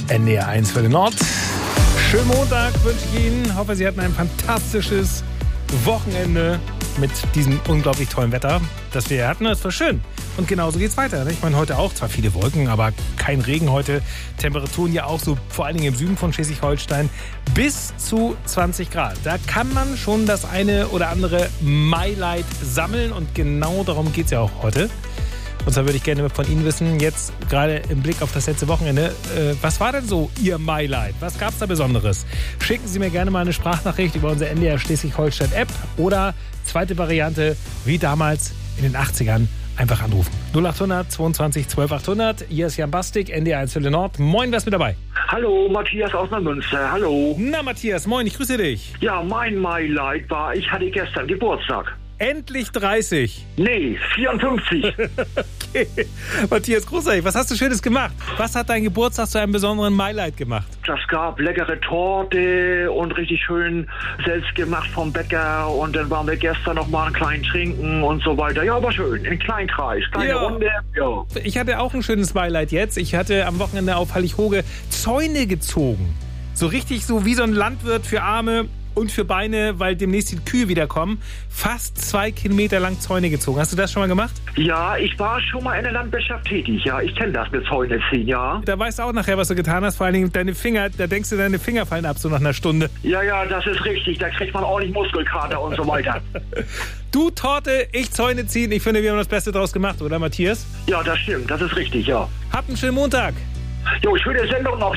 NDR 1 für den Nord. Schönen Montag wünsche ich Ihnen. Hoffe, Sie hatten ein fantastisches Wochenende mit diesem unglaublich tollen Wetter, das wir hatten. Es war schön. Und genauso geht's weiter. Ich meine, heute auch zwar viele Wolken, aber kein Regen heute. Temperaturen ja auch so, vor allen Dingen im Süden von Schleswig-Holstein, bis zu 20 Grad. Da kann man schon das eine oder andere Mailight sammeln und genau darum geht's ja auch heute. Und zwar würde ich gerne von Ihnen wissen, jetzt gerade im Blick auf das letzte Wochenende, was war denn so Ihr Mailight? Was gab's da Besonderes? Schicken Sie mir gerne mal eine Sprachnachricht über unsere NDR Schleswig-Holstein-App oder zweite Variante, wie damals in den 80ern, einfach anrufen. 0800 22 12 800. Hier ist Jan Bastik, NDR 1 für den Nord. Moin, wer ist mit dabei? Hallo, Matthias aus Neumünster. Hallo. Na, Matthias, moin, ich grüße dich. Ja, mein Mailight war, ich hatte gestern Geburtstag. Endlich 30. Nee, 54. Okay. Matthias, großartig. Was hast du Schönes gemacht? Was hat dein Geburtstag zu einem besonderen Mailight gemacht? Das gab leckere Torte und richtig schön selbst gemacht vom Bäcker. Und dann waren wir gestern noch mal einen kleinen Trinken und so weiter. Ja, war schön. In kleinen Kreis, kleine Runde. Ja. Ich hatte auch ein schönes Mailight jetzt. Ich hatte am Wochenende auf Hallighoge Zäune gezogen. So richtig so wie so ein Landwirt für Arme und für Beine, weil demnächst die Kühe wiederkommen. Fast 2 Kilometer lang Zäune gezogen. Hast du das schon mal gemacht? Ja, ich war schon mal in der Landwirtschaft tätig. Ja, ich kenne das mit Zäune ziehen, ja. Da weißt du auch nachher, was du getan hast. Vor allen Dingen deine Finger, da denkst du, deine Finger fallen ab, so nach einer Stunde. Ja, das ist richtig. Da kriegt man ordentlich Muskelkater und so weiter. Du Torte, ich Zäune ziehen. Ich finde, wir haben das Beste draus gemacht, oder Matthias? Ja, das stimmt. Das ist richtig, ja. Habt einen schönen Montag. Jo, schöne Sendung noch.